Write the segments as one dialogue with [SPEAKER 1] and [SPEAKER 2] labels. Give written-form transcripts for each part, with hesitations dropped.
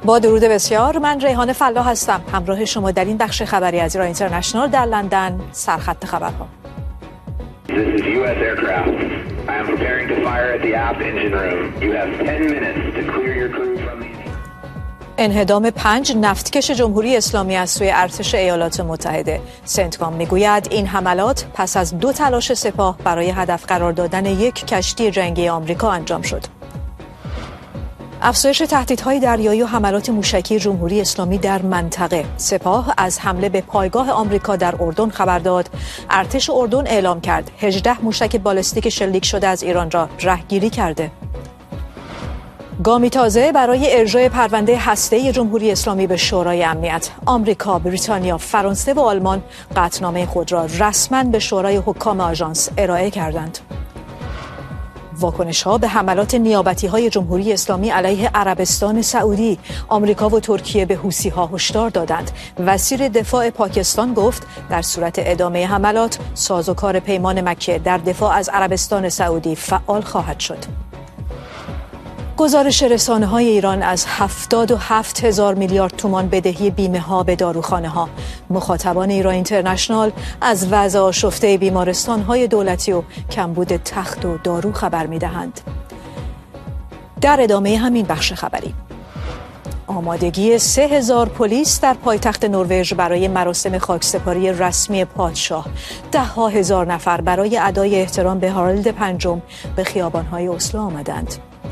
[SPEAKER 1] با درود بسیار، من ریحانه فلاح هستم همراه شما در این بخش خبری از ایران اینترنشنال در لندن. سرخط خبرها.
[SPEAKER 2] This is U.S. aircraft. I am preparing to fire at the aft engine room. You have 10 minutes to clear your crew from the...
[SPEAKER 1] انهدام 5 نفتکش جمهوری اسلامی از سوی ارتش ایالات متحده. سنتکام میگوید این حملات پس از 2 تلاش سپاه برای هدف قرار دادن یک کشتی جنگی آمریکا انجام شد. افزایش تهدیدهای دریایی و حملات موشکی جمهوری اسلامی در منطقه. سپاه از حمله به پایگاه آمریکا در اردن خبر داد. ارتش اردن اعلام کرد 18 موشک بالستیک شلیک شده از ایران را رهگیری کرده. گامی تازه برای ارجاع پرونده هسته‌ای جمهوری اسلامی به شورای امنیت. آمریکا، بریتانیا، فرانسه و آلمان قطعنامه خود را رسما به شورای حکام آژانس ارائه کردند. واکنش‌ها به حملات نیابتی‌های جمهوری اسلامی علیه عربستان سعودی. آمریکا و ترکیه به حوثی‌ها هشدار دادند. وزیر دفاع پاکستان گفت در صورت ادامه حملات سازوکار پیمان مکه در دفاع از عربستان سعودی فعال خواهد شد. گزارش رسانه‌های ایران از 77,000 میلیارد تومان بدهی بیمه‌ها به داروخانه‌ها. مخاطبان ایران اینترنشنال از وضع آشفته بیمارستان‌های دولتی و کمبود تخت و دارو خبر می‌دهند. در ادامه همین بخش خبری، آمادگی 3,000 پلیس در پایتخت نروژ برای مراسم خاکسپاری رسمی پادشاه. 10,000 نفر برای ادای احترام به هارالد پنجم به خیابان‌های اسلو آمدند.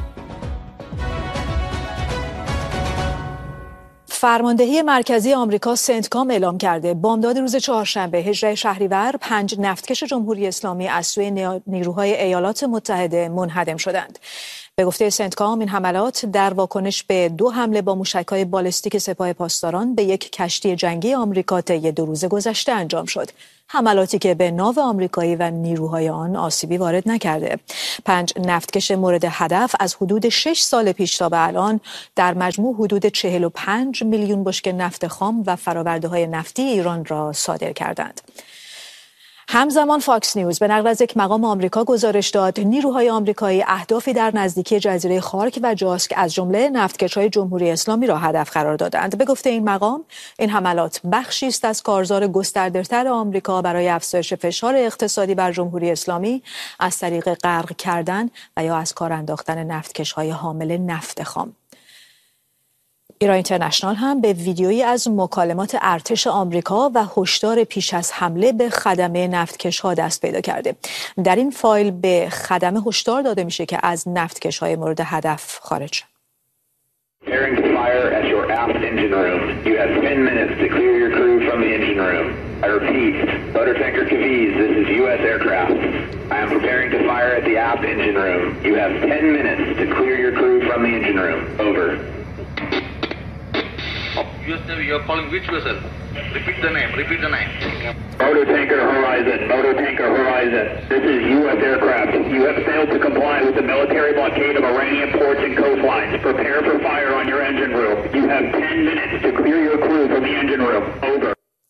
[SPEAKER 1] فرماندهی مرکزی آمریکا سنتکام اعلام کرده بامداد روز چهارشنبه 18 شهریور 5 نفتکش جمهوری اسلامی از سوی نیروهای ایالات متحده منهدم شدند. به گفته سنتکام این حملات در واکنش به 2 حمله با موشک‌های بالستیک سپاه پاسداران به یک کشتی جنگی آمریکا طی 2 روز گذشته انجام شد. حملاتی که به ناو آمریکایی و نیروهای آن آسیبی وارد نکرده. 5 نفتکش مورد هدف از حدود 6 سال پیش تا به الان در مجموع حدود 45 میلیون بشکه نفت خام و فرآورده‌های نفتی ایران را صادر کردند. همزمان فاکس نیوز به نقل از یک مقام آمریکا گزارش داد نیروهای آمریکایی اهدافی در نزدیکی جزیره خارک و جاسک از جمله نفتکش‌های جمهوری اسلامی را هدف قرار دادند. به گفته این مقام این حملات بخشی است از کارزار گسترده‌تر آمریکا برای افزایش فشار اقتصادی بر جمهوری اسلامی از طریق غرق کردن و یا از کار انداختن نفتکش‌های حامل نفت خام. ایران اینترنشنال هم به ویدیویی از مکالمات ارتش آمریکا و هشدار پیش از حمله به خدمه نفتکش‌ها دست پیدا کرده. در این فایل به خدمه هشدار داده میشه که از نفتکش‌های مورد هدف خارج شن.
[SPEAKER 2] Preparing to fire at your aft engine room. You have 10 minutes to clear your crew from the engine room. I repeat, motor tanker Cavez, this is U.S. aircraft. I am preparing to fire at the aft engine room. You have 10 minutes to clear your crew from the engine room. Over.
[SPEAKER 3] US Navy, you're calling which vessel? Repeat the name.
[SPEAKER 2] Motor tanker Horizon, motor tanker Horizon. This is U.S. aircraft. You have failed to comply with the military blockade of Iranian ports and coastlines. Prepare for fire on your engine room. You have 10 minutes to clear your crew from the engine room. Over.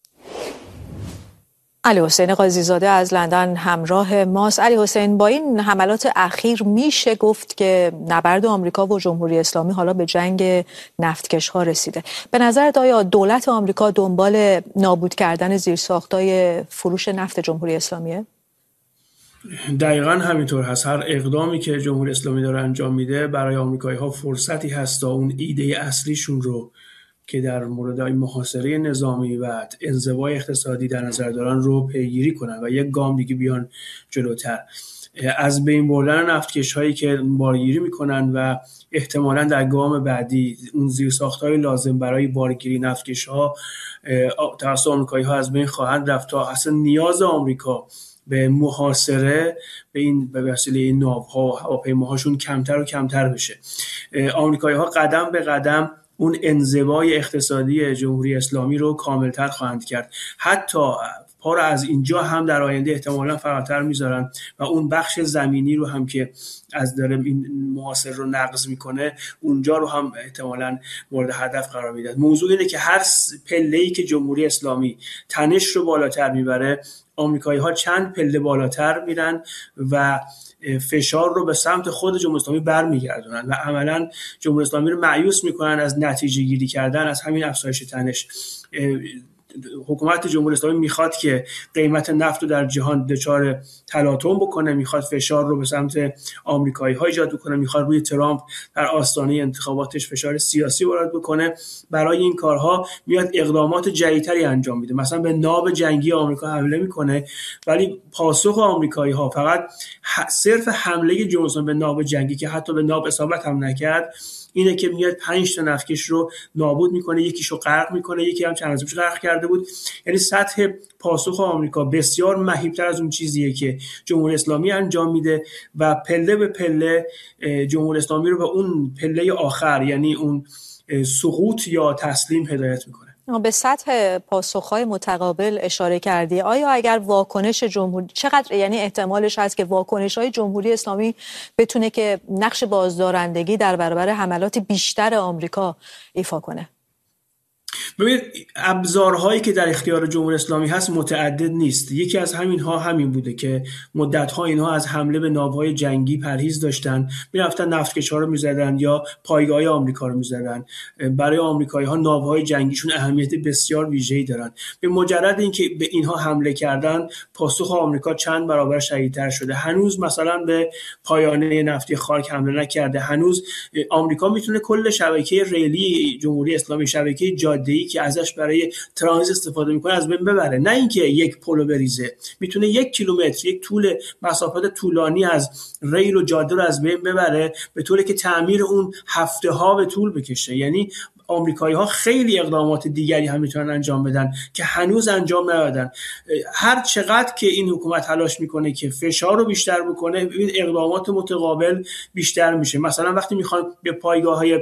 [SPEAKER 1] علی حسین قاضی‌زاده از لندن همراه ماست. علی حسین، با این حملات اخیر میشه گفت که نبرد آمریکا و جمهوری اسلامی حالا به جنگ نفتکش‌ها رسیده. به نظرت آیا دولت آمریکا دنبال نابود کردن زیرساخت‌های فروش نفت جمهوری اسلامیه؟
[SPEAKER 4] دقیقاً همینطور هست. هر اقدامی که جمهوری اسلامی داره انجام میده برای آمریکایی‌ها فرصتی هست تا اون ایده اصلیشون رو که در مورد محاصره نظامی و انزوای اقتصادی در نظر دارن رو پیگیری کنن و یک گام دیگه بیان جلوتر. از بین بردن نفتکش‌هایی که بارگیری میکنن و احتمالاً در گام بعدی اون زیرساخت‌های لازم برای بارگیری نفتکش‌ها توسط آمریکایی‌ها از بین خواهند رفت تا اصلا نیاز آمریکا به محاصره به وسیله این ناوها و هواپیماهاشون کمتر و کمتر بشه. آمریکایی‌ها قدم به قدم اون انزوای اقتصادی جمهوری اسلامی رو کاملتر خواهند کرد. حتی پا رو از اینجا هم در آینده احتمالاً فراتر میذارن و اون بخش زمینی رو هم که از داره این محاصره رو نقض میکنه اونجا رو هم احتمالاً مورد هدف قرار میدن. موضوع اینه که هر پله‌ای که جمهوری اسلامی تنش رو بالاتر میبره، آمریکایی‌ها چند پله بالاتر میرن و فشار رو به سمت خود جمهوری اسلامی برمیگردونن و عملاً جمهوری اسلامی رو مایوس میکنن از نتیجه گیری کردن از همین افزایش تنش. حکومت جمهوری اسلامی میخواد که قیمت نفت رو در جهان دچار تلاطم بکنه، میخواد فشار رو به سمت آمریکایی‌ها ایجاد بکنه، میخواد روی ترامپ در آستانه انتخاباتش فشار سیاسی وارد بکنه. برای این کارها میاد اقدامات جدیدتری انجام میده، مثلا به ناو جنگی آمریکا حمله میکنه، ولی پاسخ آمریکایی‌ها فقط صرف حمله جمهوری اسلامی به ناو جنگی که حتی به ناو اصابت هم نکرد اینه که میاد 5 تا نفتکش رو نابود میکنه، یکیشو غرق میکنه، یکی هم چند روز پیش غرق کرده بود. یعنی سطح پاسخ آمریکا بسیار مهیبتر از اون چیزیه که جمهوری اسلامی انجام میده و پله به پله جمهوری اسلامی رو به اون پله آخر یعنی اون سقوط یا تسلیم هدایت میکنه.
[SPEAKER 1] به سطح پاسخ‌های متقابل اشاره کردی. آیا اگر واکنش جمهوری چقدر یعنی احتمالش هست که واکنش‌های جمهوری اسلامی بتونه که نقش بازدارندگی در برابر حملات بیشتر آمریکا ایفا کنه؟
[SPEAKER 4] ببینید ابزارهایی که در اختیار جمهوری اسلامی هست متعدد نیست. یکی از همینها همین بوده که مدت‌ها اینها از حمله به ناوهای جنگی پرهیز داشتن، میرفتن نفتکش‌ها رو می‌زدن یا پایگاه آمریکا رو می‌زدن. برای آمریکایی‌ها ناوهای جنگیشون اهمیت بسیار ویژه‌ای دارن. به مجرد اینکه به اینها حمله کردن پاسخ آمریکا چند برابر شدیدتر شده. هنوز مثلا به پایانه نفتی خاک حمله نکرده. هنوز آمریکا میتونه کل شبکه ریلی جمهوری اسلامی، شبکه جاده‌ای که ازش برای ترانزیت استفاده میکنه از بین ببره، نه اینکه یک پلو بریزه. میتونه 1 کیلومتر، یک طول مسافت طولانی از ریل و جاده رو از بین ببره، به طوری که تعمیر اون هفته ها به طول بکشه. یعنی آمریکایی‌ها خیلی اقدامات دیگری هم میتونن انجام بدن که هنوز انجام ندادن. هر چقدر که این حکومت تلاش میکنه که فشار رو بیشتر بکنه، این اقدامات متقابل بیشتر میشه. مثلا وقتی میخوان به پایگاه‌های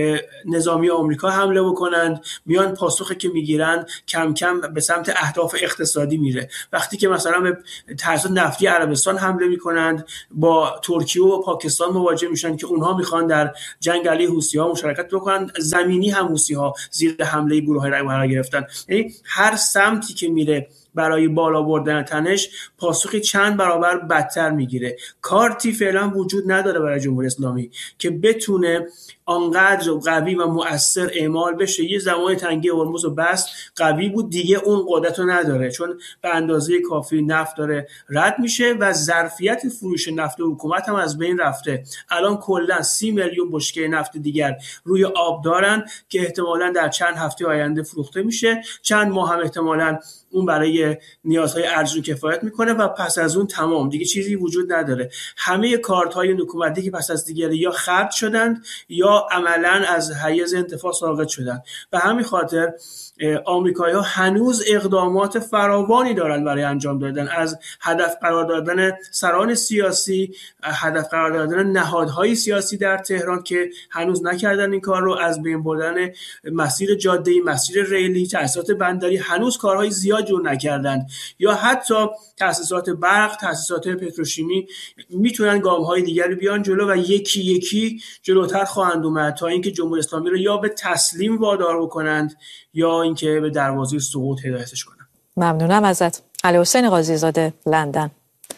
[SPEAKER 4] نظامی آمریکا حمله بکنند، میان پاسخی که میگیرن کم کم به سمت اهداف اقتصادی میره. وقتی که مثلا به تأسیسات نفتی عربستان حمله میکنند، با ترکیه و پاکستان مواجه میشن که اونها میخوان در جنگ علیه حوثی‌ها مشارکت بکنن، زمینی هم حوثی‌ها زیر حمله گروه‌های رای قرار گرفتن. یعنی هر سمتی که میره برای بالا بردن تنش پاسخی چند برابر بدتر میگیره. کارتی فعلا وجود نداره برای جمهوری اسلامی که بتونه آنقدر قوی و مؤثر اعمال بشه. یه زمان تنگی هرمز و بس قوی بود، دیگه اون قدرت رو نداره، چون به اندازه کافی نفت داره رد میشه و ظرفیت فروش نفت حکومت هم از بین رفته. الان کلا 30 میلیون بشکه نفت دیگر روی آب دارن که احتمالاً در چند هفته آینده فروخته میشه، چند ماه هم احتمالاً اون برای نیازهای ارزی کفایت میکنه و پس از اون تمام دیگه چیزی وجود نداره. همه کارت‌های حکومتی که پس از دیگه یا خرج شدند یا عملاً از حیز انتفاع ساقط شدند. به همین خاطر آمریکایی‌ها هنوز اقدامات فراوانی دارن برای انجام دادن، از هدف قرار دادن سران سیاسی، هدف قرار دادن نهادهای سیاسی در تهران که هنوز نکردن این کار رو، از بین بردن مسیر جاده‌ای، مسیر ریلی، تأسیسات بندری، هنوز کارهای زیادی رو نکردند. یا حتی تأسیسات برق، تأسیسات پتروشیمی میتونن گام‌های دیگری بیان جلو و یکی یکی جلوتر خواهند اومد تا اینکه جمهوری اسلامی رو یا به تسلیم وادار بکنند یا اینکه به دروازه سقوط هدایتش کنند.
[SPEAKER 1] ممنونم ازت. علیحسین قاضی‌زاده، لندن.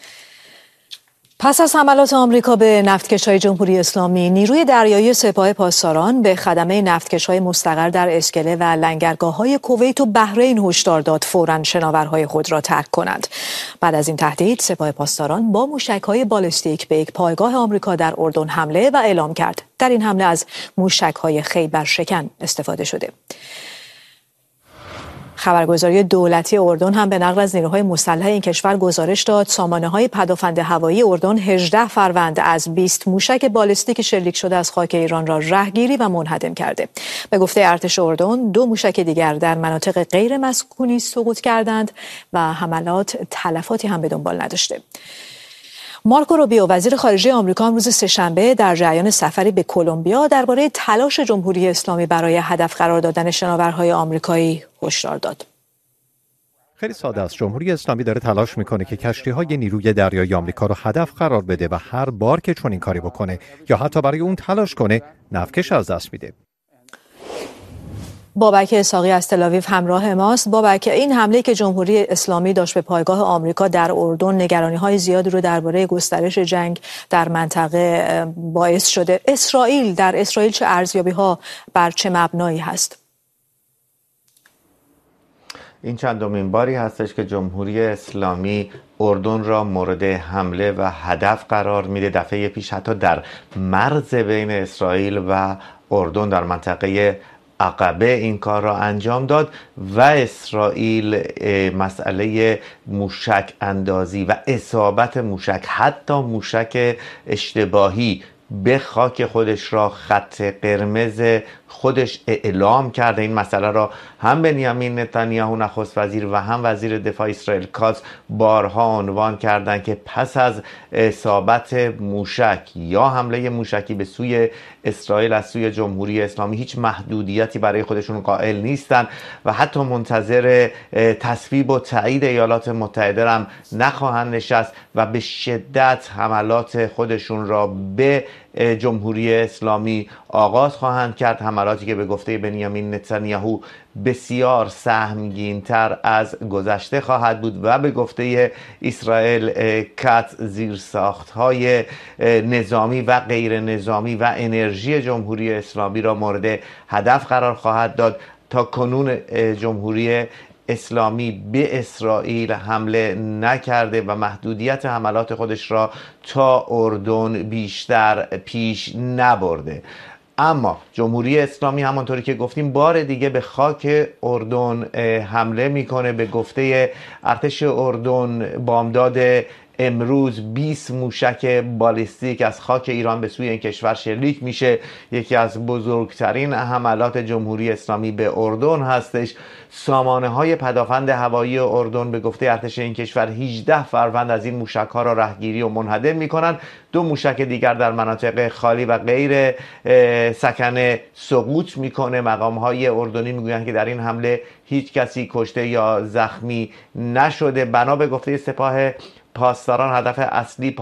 [SPEAKER 1] پس از حملات آمریکا به نفتکش‌های جمهوری اسلامی، نیروی دریایی سپاه پاسداران به خدمه نفتکش‌های مستقر در اسکله و لنگرگاه‌های کویت و بحرین هشدار داد فوراً شناورهای خود را ترک کنند. بعد از این تهدید، سپاه پاسداران با موشک‌های بالستیک به یک پایگاه آمریکا در اردن حمله و اعلام کرد. در این حمله از موشک‌های خیبرشکن استفاده شده. خبرگزاری دولتی اردن هم به نقل از نیروهای مسلح این کشور گزارش داد سامانه‌های پدافند هوایی اردن 18 فروند از 20 موشک بالستیک شلیک شده از خاک ایران را رهگیری و منهدم کرده. به گفته ارتش اردن 2 موشک دیگر در مناطق غیر مسکونی سقوط کردند و حملات تلفاتی هم به دنبال نداشته. مارکو روبیو وزیر خارجه آمریکا روز سه‌شنبه در جریان سفری به کلمبیا درباره تلاش جمهوری اسلامی برای هدف قرار دادن شناورهای آمریکایی هشدار داد.
[SPEAKER 5] خیلی ساده است. جمهوری اسلامی داره تلاش میکنه که کشتی‌های نیروی دریایی آمریکا رو هدف قرار بده و هر بار که چنین کاری بکنه یا حتی برای اون تلاش کنه، نفتکش از دست میده.
[SPEAKER 1] بابک اسحاقی از تل‌آویو همراه ماست. بابک، این حمله که جمهوری اسلامی داشت به پایگاه آمریکا در اردن نگرانی‌های زیادی رو درباره گسترش جنگ در منطقه باعث شده. در اسرائیل چه ارزیابی‌ها بر چه مبنایی هست؟
[SPEAKER 6] این چندمین باری هستش که جمهوری اسلامی اردن را مورد حمله و هدف قرار میده. دفعه پیش حتی در مرز بین اسرائیل و اردن در منطقه عقبه این کار را انجام داد و اسرائیل مسئله موشک اندازی و اصابت موشک، حتی موشک اشتباهی به خاک خودش را خط قرمز خودش اعلام کرده. این مسئله را هم بنیامین نتانیاهو نخست وزیر و هم وزیر دفاع اسرائیل کاتز بارها عنوان کردند که پس از اصابت موشک یا حمله موشکی به سوی اسرائیل از سوی جمهوری اسلامی هیچ محدودیتی برای خودشون قائل نیستند و حتی منتظر تصویب و تایید ایالات متحده هم نخواهند نشست و به شدت حملات خودشون را به جمهوری اسلامی آغاز خواهند کرد. حملاتی که به گفته بنیامین نتانیاهو بسیار سهمگین‌تر از گذشته خواهد بود و به گفته اسرائیل کاتز زیرساخت‌های نظامی و غیر نظامی و انرژی جمهوری اسلامی را مورد هدف قرار خواهد داد. تا کنون جمهوری اسلامی به اسرائیل حمله نکرده و محدودیت حملات خودش را تا اردن بیشتر پیش نبرده. اما جمهوری اسلامی همانطوری که گفتیم بار دیگه به خاک اردن حمله میکنه. به گفته ارتش اردن بامداد امروز 20 موشک بالیستیک از خاک ایران به سوی این کشور شلیک میشه. یکی از بزرگترین حملات جمهوری اسلامی به اردن هستش. سامانه های پدافند هوایی اردن به گفته ارتش این کشور 18 فروند از این موشک ها را رهگیری و منهدم میکنن. 2 موشک دیگر در مناطق خالی و غیر سکنه سقوط میکنه. مقام های اردنی میگویند که در این حمله هیچ کسی کشته یا زخمی نشده. بنا به گفته سپاه پاسداران هدف اصلی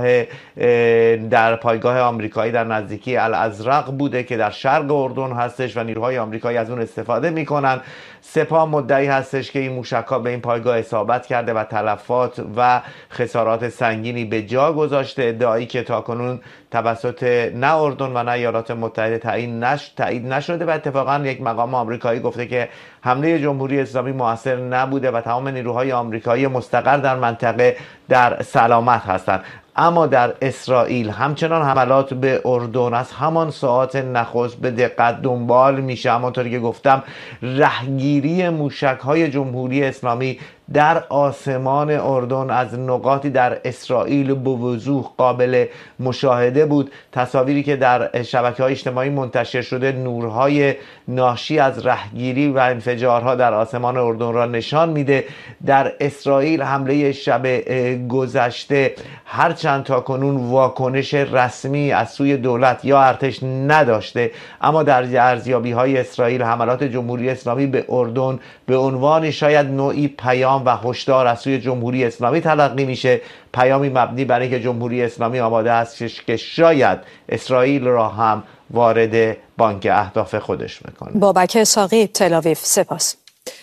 [SPEAKER 6] پایگاه آمریکایی در نزدیکی الازرق بوده که در شرق اردن هستش و نیروهای آمریکایی از اون استفاده میکنن. سپاه مدعی هستش که این موشک‌ها به این پایگاه اصابت کرده و تلفات و خسارات سنگینی به جا گذاشته. ادعایی که تاکنون توسط نه اردن و نه ایالات متحده تایید نشده و اتفاقا یک مقام آمریکایی گفته که حمله جمهوری اسلامی مؤثر نبوده و تمام نیروهای آمریکایی مستقر در منطقه در سلامت هستند. اما در اسرائیل همچنان حملات به اردن از همان ساعات نخست به دقت دنبال میشه. همانطوری که گفتم رهگیری موشک‌های جمهوری اسلامی در آسمان اردن از نقاطی در اسرائیل به وضوح قابل مشاهده بود. تصاویری که در شبکه‌های اجتماعی منتشر شده نورهای ناشی از رهگیری و انفجارها در آسمان اردن را نشان میده. در اسرائیل حمله شب گذشته هرچند تاکنون واکنش رسمی از سوی دولت یا ارتش نداشته، اما در ارزیابی‌های اسرائیل حملات جمهوری اسلامی به اردن به عنوان شاید نوعی پیام و هشدار از سوی جمهوری اسلامی تلقی میشه. پیامی مبنی بر اینکه جمهوری اسلامی آماده است که شاید اسرائیل را هم وارد بانک اهداف خودش میکنه.
[SPEAKER 1] بابک اسحاقی، تل‌آویو، سپاس.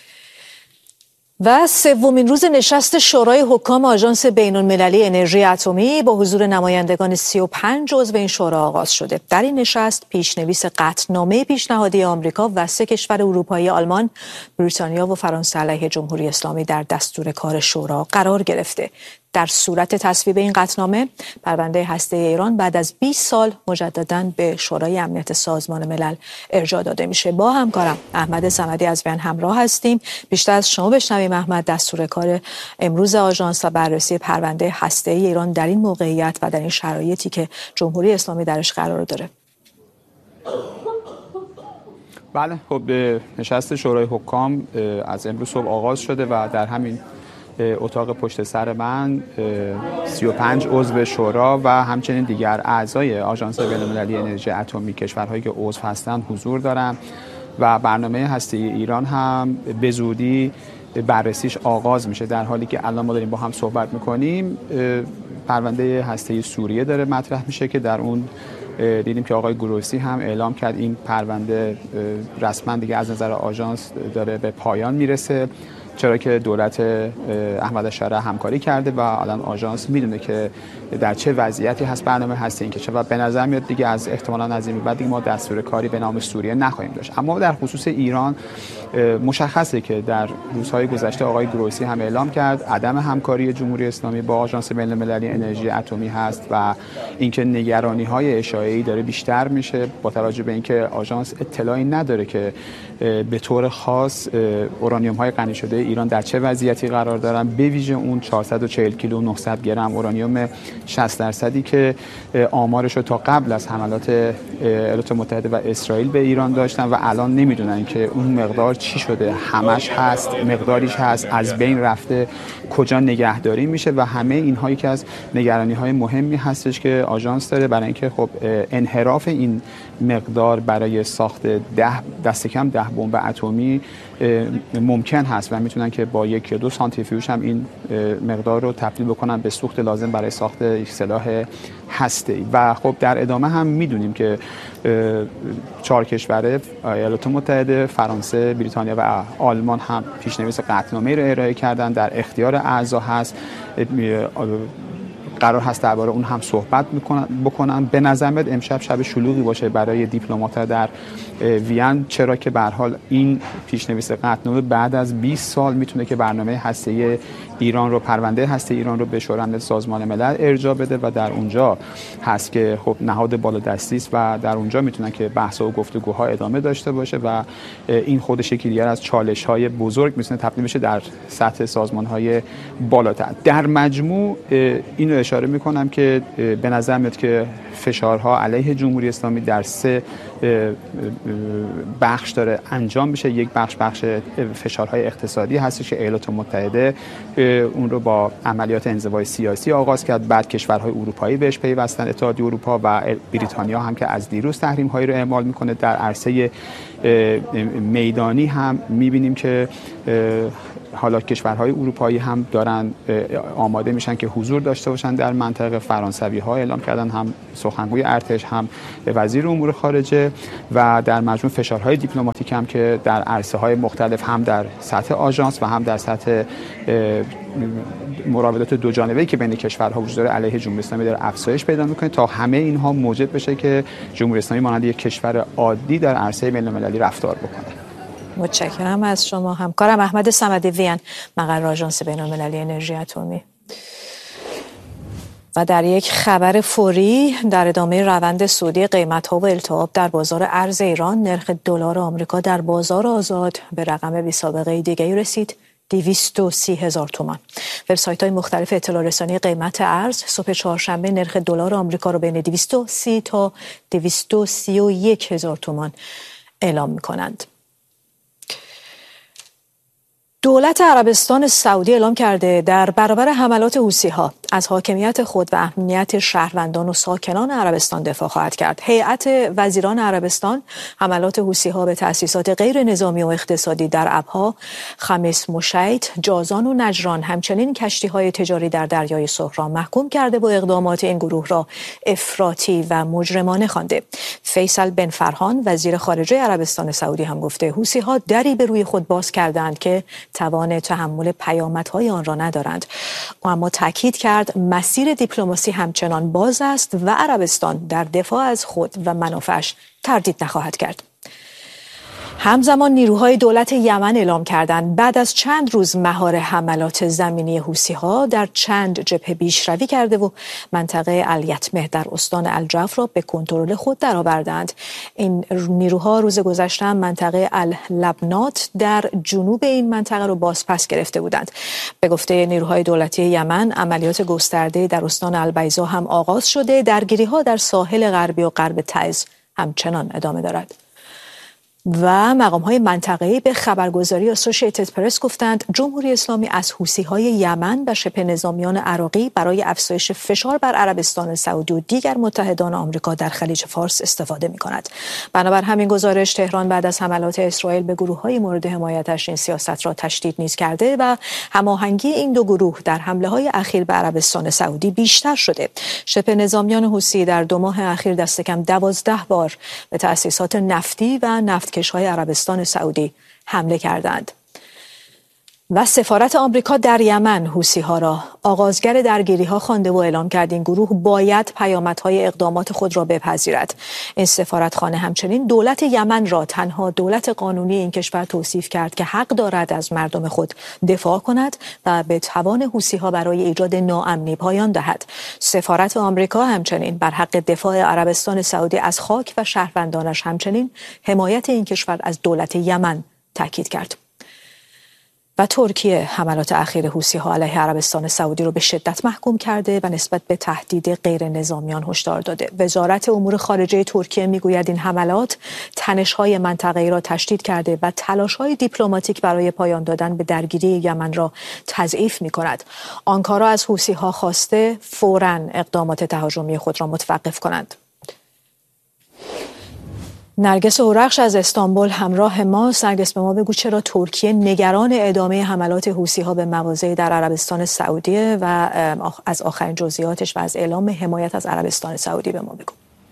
[SPEAKER 1] و سومین روز نشست شورای حکام آژانس بین‌المللی انرژی اتمی با حضور نمایندگان 35 عضو این شورا آغاز شده. در این نشست پیشنویس قطعنامه پیشنهادی آمریکا و 3 کشور اروپایی آلمان، بریتانیا و فرانسه علیه جمهوری اسلامی در دستور کار شورا قرار گرفته. در صورت تصویب این قطعنامه پرونده هسته ایران بعد از 20 سال مجدداً به شورای امنیت سازمان ملل ارجاع داده میشه. با همکارم احمد صمدی از وین همراه هستیم. بیشتر از شما بشنویم احمد، دستور کار امروز آژانس و بررسی پرونده هسته ایران در این موقعیت و در این شرایطی که جمهوری اسلامی درش قرار داره.
[SPEAKER 7] بله، خب نشست شورای حکام از امروز صبح آغاز شده و در همین اتاق پشت سر من 35 عضو شورا و همچنین دیگر اعضای آژانس بین‌المللی انرژی اتمی کشورهایی که عضو هستند حضور دارند و برنامه هسته ایران هم به زودی بررسیش آغاز میشه، در حالی که الان ما داریم با هم صحبت میکنیم پرونده هسته‌ای سوریه داره مطرح میشه که در اون دیدیم که آقای گروسی هم اعلام کرد این پرونده رسما دیگه از نظر آژانس داره به پایان میرسه، چرا که دولت احمد شارع همکاری کرده و الان آژانس میدونه که در چه وضعیتی هست برنامه هسته‌ای که چه و به نظر میاد دیگه از احتمالاً از این بعد دیگه ما دستور کاری به نام سوریه نخواهیم داشت. اما در خصوص ایران مشخصه که در روزهای گذشته آقای گروسی هم اعلام کرد عدم همکاری جمهوری اسلامی با آژانس بین‌المللی انرژی اتمی هست و اینکه نگرانی‌های اشاعه‌ای داره بیشتر میشه با توجه به اینکه آژانس اطلاعی نداره که به طور خاص اورانیوم‌های غنی شده ایران در چه وضعیتی قرار دارن، به ویژه اون 440 کیلو 900 گرم اورانیوم 60% که آمارش رو تا قبل از حملات ایالات متحده و اسرائیل به ایران داشتن و الان نمیدونن که اون مقدار چی شده، همش هست، مقداریش هست، از بین رفته، کجا نگهداری میشه و همه اینها یکی از نگرانی‌های مهمی هستش که آژانس داره، برای اینکه خب انحراف این مقدار برای ساخت دست کم 10 بمب اتمی ممکن هست و میتونن که با 1 یا 2 سانتریفیوژ هم این مقدار رو تبدیل بکنن به سوخت لازم برای ساخت یک سلاح هسته‌ای. و خب در ادامه هم میدونیم که 4 کشور ایالات متحده، فرانسه، بریتانیا و آلمان هم پیشنویس قطعنامه‌ای رو ارائه کردن، در اختیار اعضا هست، قرار هست درباره اون هم صحبت بکنن. به نظر میاد امشب شب شلوغی باشه برای دیپلمات‌ها در وین، چرا که به هر حال این پیشنویس قطعنامه بعد از 20 سال میتونه که برنامه هسته‌ای ایران رو، پرونده هسته‌ای ایران رو به شورای امنیت سازمان ملل ارجاع بده و در اونجا هست که خب نهاد بالادستی است و در اونجا میتونن که بحث و گفتگوها ادامه داشته باشه و این خودش یکی دیگر از چالش‌های بزرگ میتونه تبدیل بشه در سطح سازمان‌های بالاتر. در مجموع اینو اشاره میکنم که به نظر میاد که فشارها علیه جمهوری اسلامی در 3 بخش داره انجام میشه. یک بخش فشارهای اقتصادی هستش که ایالات متحده اون رو با عملیات انزوای سیاسی آغاز کرد، بعد کشورهای اروپایی بهش پیوستن، اتحادیه اروپا و بریتانیا هم که از دیروز تحریم‌هایی رو اعمال میکنه. در عرصه میدانی هم میبینیم که حالا کشورهای اروپایی هم دارن آماده میشن که حضور داشته باشن در منطقه. فرانسوی‌ها اعلام کردن، هم سخنگوی ارتش هم وزیر امور خارجه، و در مجموع فشارهای دیپلماتیک هم که در عرصه‌های مختلف هم در سطح آژانس و هم در سطح مراودات دو جانبه‌ای که بین کشورها وجود داره علیه جمهوری اسلامی داره افزایش پیدا می‌کنه تا همه اینها موجب بشه که جمهوری اسلامی مانند یک کشور عادی در عرصه بین‌المللی رفتار بکنه.
[SPEAKER 1] متشکرم از شما همکارم احمد صمدی وین، مقر آژانس بین‌المللی انرژی اتمی. و در یک خبر فوری در ادامه روند صعودی قیمت‌ها و التهاب در بازار ارز ایران، نرخ دلار آمریکا در بازار آزاد به رقم بی‌سابقه دیگری رسید، 230,000 تومان. وبسایت‌های مختلف اطلاع رسانی قیمت ارز صبح چهارشنبه نرخ دلار آمریکا را بین 230 تا 231,000 تومان اعلام می‌کنند. دولت عربستان سعودی اعلام کرده در برابر حملات حوثی‌ها از حاکمیت خود و امنیت شهروندان و ساکنان عربستان دفاع خواهد کرد. هیئت وزیران عربستان حملات حوثی‌ها به تأسیسات غیر نظامی و اقتصادی در ابها، خمیس مشیط، جازان و نجران، همچنین کشتی‌های تجاری در دریای سرخ را محکوم کرده و اقدامات این گروه را افراطی و مجرمانه خوانده. فیصل بن فرحان وزیر خارجه عربستان سعودی هم گفته حوثی‌ها دری به روی خود باز کردند که توان تحمل پیامدهای آن را ندارند. او اما تاکید کرد مسیر دیپلماسی همچنان باز است و عربستان در دفاع از خود و منافعش تردید نخواهد کرد. همزمان نیروهای دولت یمن اعلام کردند بعد از چند روز مهار حملات زمینی حوثی‌ها در چند جبهه پیشروی کرده و منطقه الیتمه در استان الجوف را به کنترل خود درآوردند. این نیروها روز گذشته منطقه اللبنات در جنوب این منطقه را بازپس گرفته بودند. به گفته نیروهای دولتی یمن عملیات گسترده در استان البیضا هم آغاز شده. درگیری‌ها در ساحل غربی و غرب تعز همچنان ادامه دارد. و مقام‌های منطقه‌ای به خبرگزاری اسوسییتد پرس گفتند جمهوری اسلامی از حوثی‌های یمن و شبه نظامیان عراقی برای افزایش فشار بر عربستان سعودی و دیگر متحدان آمریکا در خلیج فارس استفاده می‌کند. بنابر همین گزارش تهران بعد از حملات اسرائیل به گروه‌های مورد حمایتش این سیاست را تشدید نیز کرده و هماهنگی این دو گروه در حمله‌های اخیر به عربستان سعودی بیشتر شده. شبه نظامیان حوثی در 2 ماه اخیر دست کم 12 بار به تأسیسات نفتی و نفتکش‌های عربستان سعودی حمله کردند. و سفارت آمریکا در یمن حوثی‌ها را آغازگر درگیری‌ها خوانده و اعلام کرد این گروه باید پیامدهای اقدامات خود را بپذیرد. این سفارتخانه همچنین دولت یمن را تنها دولت قانونی این کشور توصیف کرد که حق دارد از مردم خود دفاع کند و به توان حوثی‌ها برای ایجاد ناامنی پایان دهد. سفارت آمریکا همچنین بر حق دفاع عربستان سعودی از خاک و شهروندانش همچنین حمایت این کشور از دولت یمن تاکید کرد. و ترکیه حملات اخیر حوثی‌ها علیه عربستان سعودی را به شدت محکوم کرده و نسبت به تهدید غیر نظامیان هشدار داده. وزارت امور خارجه ترکیه میگوید این حملات تنش‌های منطقه‌ای را تشدید کرده و تلاش‌های دیپلماتیک برای پایان دادن به درگیری یمن را تضعیف می‌کند. آنکارا از حوثی‌ها خواسته فوراً اقدامات تهاجمی خود را متوقف کنند. نرگس هورخش از استانبول همراه ماست. نرگس، به ما بگو چرا ترکیه نگران ادامه حملات حوثی‌ها به مواضعی در عربستان سعودی و از آخرین جزئیاتش و از اعلام حمایت از عربستان سعودی به ما بگو.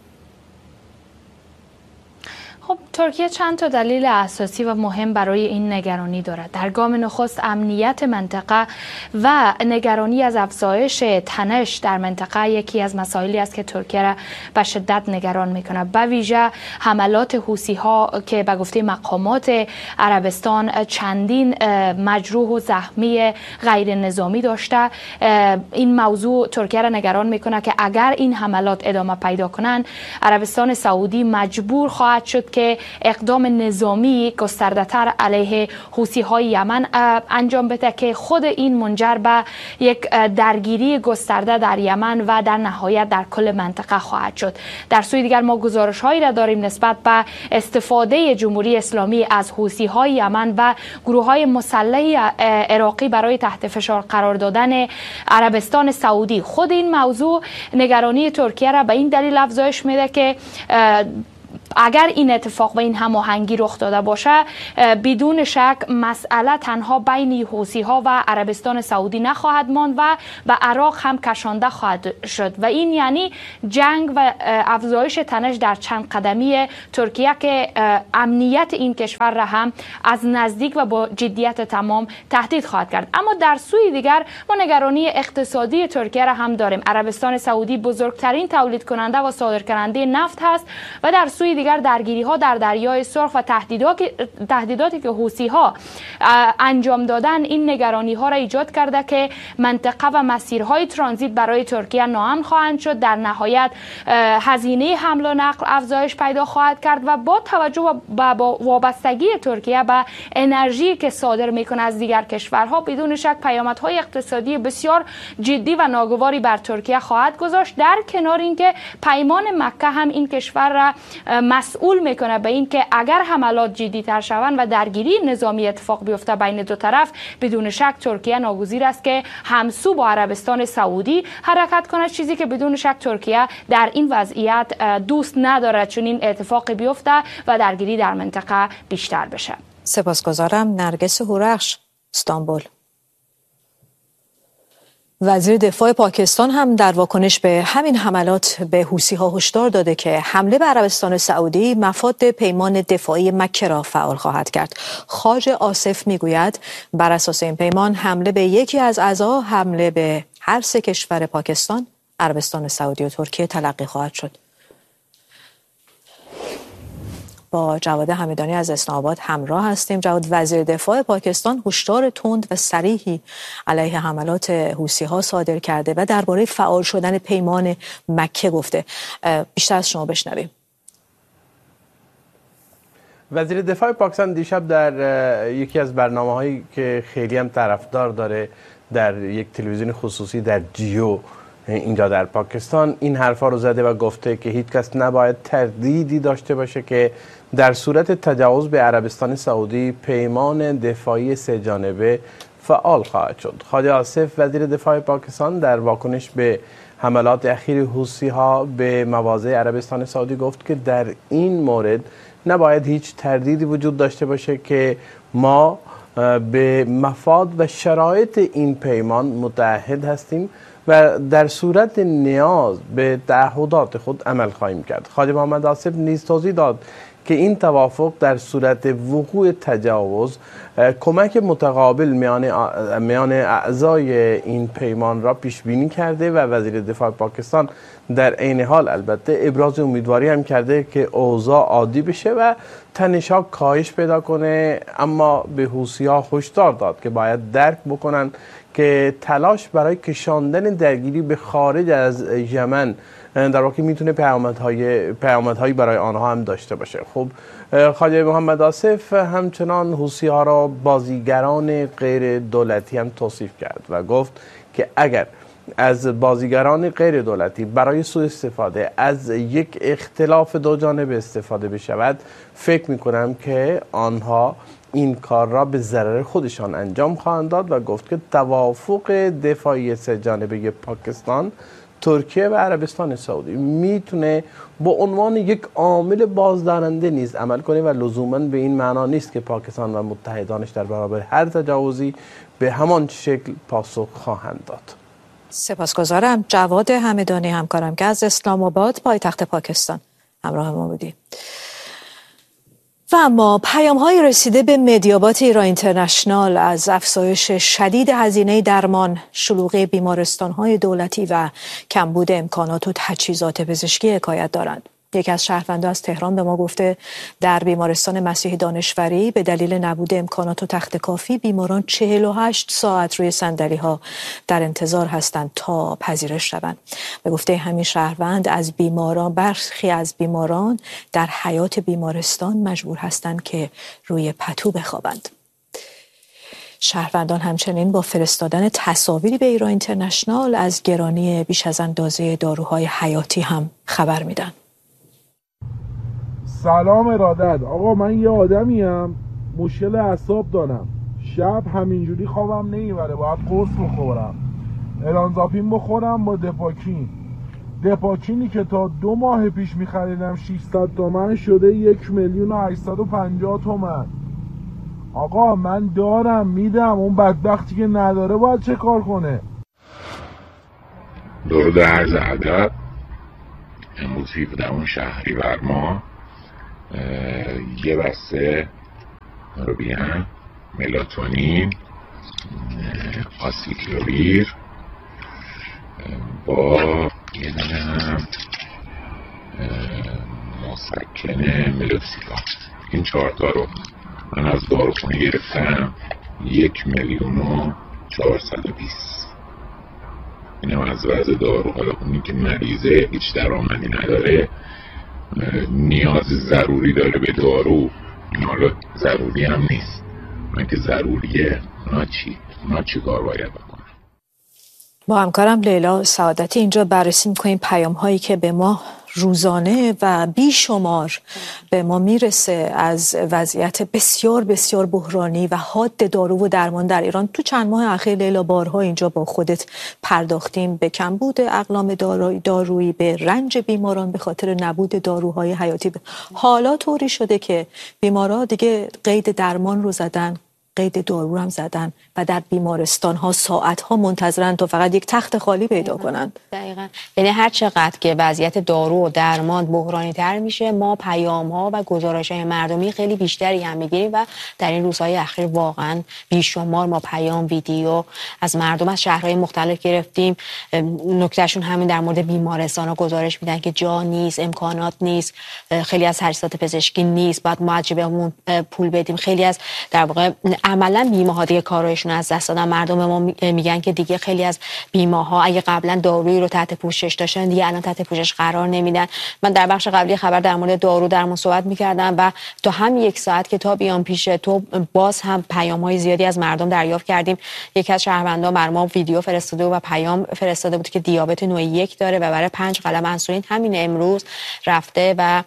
[SPEAKER 8] خب ترکیه چند تا دلیل اساسی و مهم برای این نگرانی دارد. در گام نخست امنیت منطقه و نگرانی از افزایش تنش در منطقه یکی از مسائلی است که ترکیه را به شدت نگران میکنه. به ویژه حملات حوثی‌ها که به گفته مقامات عربستان چندین مجروح و زخمی غیر نظامی داشته. این موضوع ترکیه را نگران میکنه که اگر این حملات ادامه پیدا کنند عربستان سعودی مجبور خواهد شد که اقدام نظامی گسترده‌تر علیه حوثی‌های یمن انجام بده که خود این منجر به یک درگیری گسترده در یمن و در نهایت در کل منطقه خواهد شد. در سوی دیگر ما گزارش‌هایی را داریم نسبت به استفاده جمهوری اسلامی از حوثی‌های یمن و گروه‌های مسلح عراقی برای تحت فشار قرار دادن عربستان سعودی. خود این موضوع نگرانی ترکیه را به این دلیل افزایش میده که اگر این اتفاق و این هماهنگی رخ داده باشه بدون شک مسئله تنها بین حوثی‌ها و عربستان سعودی نخواهد ماند و به عراق هم کشانده خواهد شد و این یعنی جنگ و افزایش تنش در چند قدمی ترکیه که امنیت این کشور را هم از نزدیک و با جدیت تمام تهدید خواهد کرد. اما در سوی دیگر ما نگرانی اقتصادی ترکیه را هم داریم. عربستان سعودی بزرگترین تولید کننده و صادر کننده نفت هست و در سوی دیگر درگیری‌ها در دریای سرخ و تهدیداتی که حوثی‌ها انجام دادن این نگرانی‌ها را ایجاد کرده که منطقه و مسیرهای ترانزیت برای ترکیه ناامن خواهند شد. در نهایت هزینه حمل و نقل افزایش پیدا خواهد کرد و با توجه به وابستگی ترکیه به انرژی که صادر می‌کند از دیگر کشورها بدون شک پیامدهای اقتصادی بسیار جدی و ناگواری بر ترکیه خواهد گذاشت. در کنار اینکه پیمان مکه هم این کشور را مسئول میکنه به این که اگر حملات جدی‌تر شوند و درگیری نظامی اتفاق بیفته بین دو طرف بدون شک ترکیه ناگزیر است که همسو با عربستان سعودی حرکت کنه، چیزی که بدون شک ترکیه در این وضعیت دوست نداره چون این اتفاق بیفته و درگیری در منطقه بیشتر بشه.
[SPEAKER 1] سپاسگزارم. نرگس هورخش، استانبول. وزیر دفاع پاکستان هم در واکنش به همین حملات به حوثی‌ها هشدار داده که حمله به عربستان سعودی مفاد پیمان دفاعی مکه را فعال خواهد کرد. خواجه آصف میگوید بر اساس این پیمان حمله به یکی از اعضا حمله به هر سه کشور پاکستان، عربستان سعودی و ترکیه تلقی خواهد شد. با جواد حمیدانی از اسلام‌آباد همراه هستیم. جواد، وزیر دفاع پاکستان هشدار تند و صریحی علیه حملات حوثی‌ها صادر کرده و درباره فعال شدن پیمان مکه گفته. بیشتر از شما بشنویم.
[SPEAKER 9] وزیر دفاع پاکستان دیشب در یکی از برنامه‌هایی که خیلی هم طرفدار داره در یک تلویزیون خصوصی در جیو اینجا در پاکستان این حرفا رو زده و گفته که هیچ کس نباید تردیدی داشته باشه که در صورت تجاوز به عربستان سعودی پیمان دفاعی سه جانبه فعال خواهد شد. خواجه آصف وزیر دفاع پاکستان در واکنش به حملات اخیر حوثی‌ها به مواضع عربستان سعودی گفت که در این مورد نباید هیچ تردیدی وجود داشته باشه که ما به مفاد و شرایط این پیمان متعهد هستیم و در صورت نیاز به تعهدات خود عمل خواهیم کرد. خواجه محمد آصف نیز توضیح داد که این توافق در صورت وقوع تجاوز کمک متقابل میان اعضای این پیمان را پیش بینی کرده و وزیر دفاع پاکستان در عین حال البته ابراز امیدواری هم کرده که اوضاع عادی بشه و تنش‌ها کاهش پیدا کنه، اما به حوثی‌ها هشدار داد که باید درک بکنن که تلاش برای کشاندن درگیری به خارج از یمن در واقع میتونه پیامدهایی برای آنها هم داشته باشه. خب خواجه محمد آصف همچنان حوثی‌ها را بازیگران غیر دولتی هم توصیف کرد و گفت که اگر از بازیگران غیر دولتی برای سوء استفاده از یک اختلاف دو جانبه استفاده بشود، فکر میکنم که آنها این کار را به ضرر خودشان انجام خواهند داد و گفت که توافق دفاعی سه جانبه پاکستان، ترکیه و عربستان سعودی میتونه به عنوان یک عامل بازدارنده نیز عمل کنه و لزوما به این معنا نیست که پاکستان و متحدانش در برابر هر تجاوزی به همان شکل پاسخ خواهند داد.
[SPEAKER 1] سپاسگزارم. جواد همدانی همکارم که از اسلام آباد پایتخت پاکستان همراه ما بودی. و اما پیام‌های رسیده به مدیابات ایران اینترنشنال از افزایش شدید هزینه درمان، شلوغی بیمارستان‌های دولتی و کمبود امکانات و تجهیزات پزشکی حکایت دارند. یکی از شهروندان از تهران به ما گفته در بیمارستان مسیح دانشوری به دلیل نبود امکانات و تخت کافی بیماران 48 ساعت روی صندلی‌ها در انتظار هستند تا پذیرش شوند. به گفته همین شهروند برخی از بیماران در حیاط بیمارستان مجبور هستند که روی پتو بخوابند. شهروندان همچنین با فرستادن تصاویری به ایران اینترنشنال از گرانی بیش از اندازه داروهای حیاتی هم خبر میدن.
[SPEAKER 10] سلام ارادت. آقا من یه آدمیم مشکل اعصاب دارم، شب همینجوری خوابم نمیبره، باید قرص بخورم، الانزاپین بخورم با دپاکینی که تا 2 ماه پیش میخریدم 600 تومن شده 1,850,000 تومن. آقا من دارم میدم، اون بدبختی که نداره باید چه کار کنه؟
[SPEAKER 11] درود عرض ادب. امروز 17 شهریور ما یه بسته روبیان، ملاتونین، آسیکلویر با یه دونه هم مسکن ملوکسیکا، این 4 تا رو من از داروخونه گرفتم 1,420,000. اینم از وضع دارو. حالا اونی که مریضه هیچ درآمدی نداره، نیاز ضروری داره به دارو، حالا ضروری هم نیست، من که ضروریه، اونا چی کار باید بکنم؟
[SPEAKER 1] با همکارم لیلا سعادتی اینجا بررسی می‌کنیم پیام‌هایی که به ما روزانه و بیشمار به ما میرسه از وضعیت بسیار بسیار بحرانی و حاد دارو و درمان در ایران. تو چند ماه اخیر لیلا بارها اینجا با خودت پرداختیم به کمبود اقلام دارویی، به رنج بیماران به خاطر نبود داروهای حیاتی. حالا طوری شده که بیمارا دیگه قید درمان رو زدن، قید دارو هم زدن و در بیمارستان ها ساعت ها منتظرن تا فقط یک تخت خالی پیدا کنن.
[SPEAKER 12] دقیقاً. یعنی هر چقدر که وضعیت دارو و درمان بحرانی تر میشه، ما پیام ها و گزارش های مردمی خیلی بیشتری هم میگیریم و در این روزهای اخیر واقعا بیشمار ما پیام، ویدیو از مردم از شهرهای مختلف گرفتیم. نکتهشون همین در مورد بیمارستان ها گزارش میدن که جا نیست، امکانات نیست، خیلی از تجهیزات پزشکی نیست، بعد ما بهمون پول بدیم. خیلی از در واقع عملا بیمه ها دیگه کارایشون از دست دادن. مردم ما میگن که دیگه خیلی از بیمه ها اگه قبلا دارویی رو تحت پوشش داشتن دیگه الان تحت پوشش قرار نمیدن. من در بخش قبلی خبر در مورد دارو درمان صحبت میکردم و تا هم 1 ساعت که تا بیام پیش تو باز هم پیام‌های زیادی از مردم دریافت کردیم. یکی از شهروندان بر ما ویدیو فرستاده و پیام فرستاده بود که دیابت نوع 1 داره و برای 5 قلم انسولین همین امروز رفته و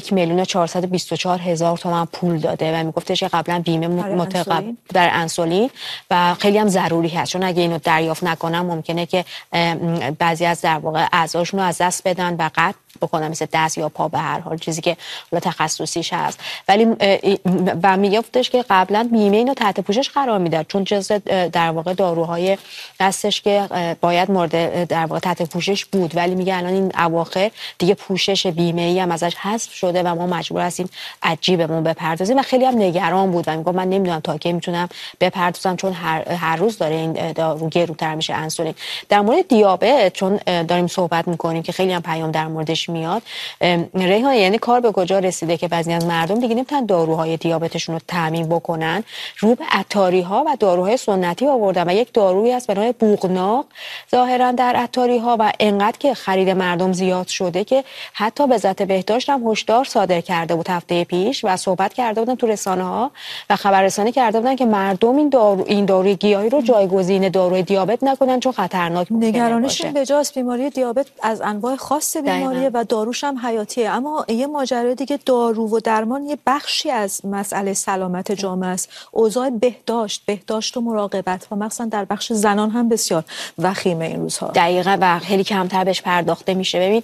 [SPEAKER 12] 1,424,000 تومان پول داده و میگفتش که قبلا بیمه متقبل در انسولین و خیلی هم ضروری هست، چون اگه اینو دریافت نکنن ممکنه که بعضی از در واقع اعضاشون رو از دست بدن و قطع بکنن، مثل دست یا پا، به هر حال چیزی که حالا تخصصیش هست. ولی و میگفتش که قبلا بیمه اینو تحت پوشش قرار میداد چون جزء در واقع داروهای هستش که باید مورد در واقع تحت پوشش بود، ولی میگه الان این اواخر دیگه پوشش بیمه‌ای هم ازش حذف شده و ما مجبور هستیم عجیبمون بپردازیم و خیلی هم نگران بود و میگه من نمیدونم تا کی میتونم بپردازم چون هر روز داره این دارو گرونتر میشه انسولین. در مورد دیابت چون داریم صحبت میکنیم که خیلی هم پیام در موردش میاد، ریحان یعنی کار به کجا رسیده که بعضی از مردم دیگه نمیتونن داروهای دیابتشون رو تامین بکنن، رو به عطاری ها و داروهای سنتی آوردن و یک دارویی هست به نام بوغناق ظاهرا در عطاری ها و انقدر که خرید مردم زیاد شده که حتی وزارت بهداشت هم هشدار صادر کرده بود هفته پیش و صحبت کرده بودن تو رسانه ها و خبررسانی کرده بودن که مردم این داروی گیاهی رو جایگزین داروی دیابت نکنن چون خطرناک باشه.
[SPEAKER 1] نگرانشون به جاست بیماری دیابت از انواع خاص بیماریه و داروش هم حیاتیه، اما یه ماجرای دیگه دارو و درمان یه بخشی از مسئله سلامت جامعه است. اوضاع بهداشت و مراقبت و مثلا در بخش زنان هم بسیار وخیمه این روزها.
[SPEAKER 12] دقیقاً و خیلی کمتر بهش پرداخته میشه. ببین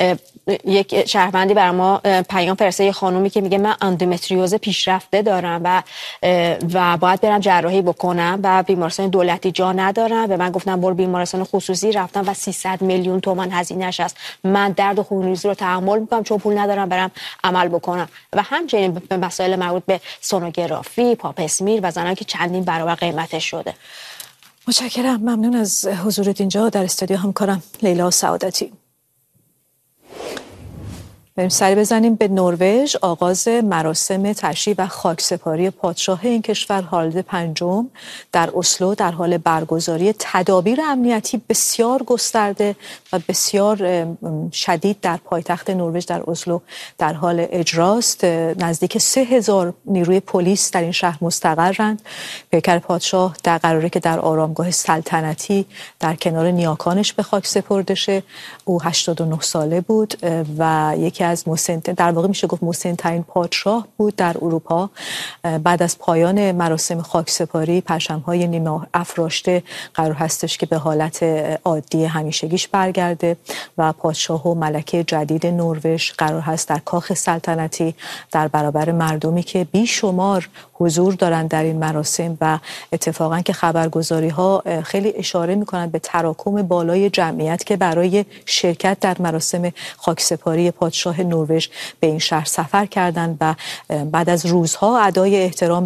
[SPEAKER 12] یک شهروندی بر ما پیام فرستاد، یه خانومی که میگه من اندومتریوز پیشرفته دارم و باید برم جراحی بکنم و بیمارستان دولتی جا ندارم. به من گفتن برو بیمارستان خصوصی، رفتم و 300 میلیون تومان هزینه‌اش هست. من درد خونریزی رو تحمل میکنم چون پول ندارم برم عمل بکنم و همچنین به مسائل مربوط به سونوگرافی، پاپ اسمیر و زنان که چندین برابر قیمتش شده.
[SPEAKER 1] متشکرم، ممنون از حضورت اینجا در استودیو همکارم لیلا سعادتی. بریم سری بزنیم به نروژ. آغاز مراسم تشییع و خاکسپاری پادشاه این کشور هارالد پنجم در اسلو در حال برگزاری تدابیر امنیتی بسیار گسترده و بسیار شدید در پایتخت نروژ در اسلو در حال اجراست. نزدیک 3000 نیروی پلیس در این شهر مستقرند. پیکر پادشاه در قراره که در آرامگاه سلطنتی در کنار نیاکانش به خاک سپرده شه. او 89 ساله بود و یکی از در واقع میشه گفت مسن‌ترین پادشاه بود در اروپا. بعد از پایان مراسم خاکسپاری پرچم‌های نیمه افراشته قرار هستش که به حالت عادی همیشگیش برگرده و پادشاه و ملکه جدید نروژ قرار هست در کاخ سلطنتی در برابر مردمی که بیشمار حضور دارند در این مراسم و اتفاقا که خبرگزاری‌ها خیلی اشاره می‌کنند به تراکم بالای جمعیت که برای شرکت در مراسم خاکسپاری پادشاه نروژ به این شهر سفر کردند و بعد از روزها ادای احترام